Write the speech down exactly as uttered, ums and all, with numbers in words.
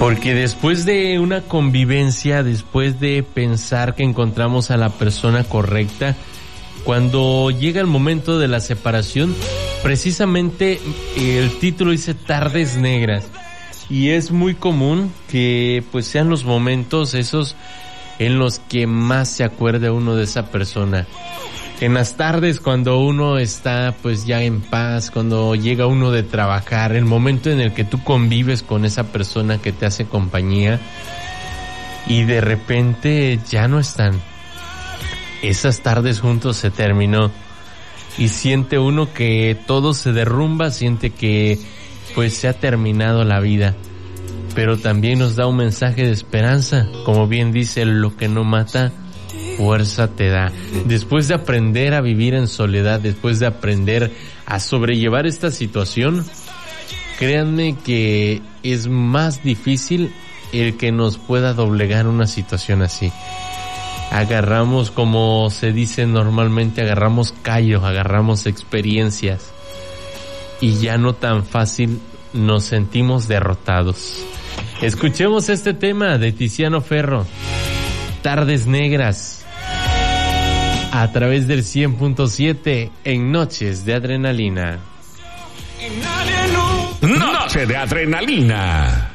Porque después de una convivencia, después de pensar que encontramos a la persona correcta, cuando llega el momento de la separación, precisamente el título dice Tardes Negras. Y es muy común que pues sean los momentos esos en los que más se acuerde uno de esa persona. En las tardes, cuando uno está pues ya en paz, cuando llega uno de trabajar, el momento en el que tú convives con esa persona que te hace compañía y de repente ya no están. Esas tardes juntos se terminó y siente uno que todo se derrumba, siente que pues se ha terminado la vida. Pero también nos da un mensaje de esperanza, como bien dice, lo que no mata, fuerza te da. Después de aprender a vivir en soledad, después de aprender a sobrellevar esta situación, créanme que es más difícil el que nos pueda doblegar una situación así. Agarramos, como se dice normalmente, agarramos callo, agarramos experiencias y ya no tan fácil nos sentimos derrotados. Escuchemos este tema de Tiziano Ferro, Tardes Negras, a través del cien punto siete en Noches de Adrenalina. Noche de Adrenalina.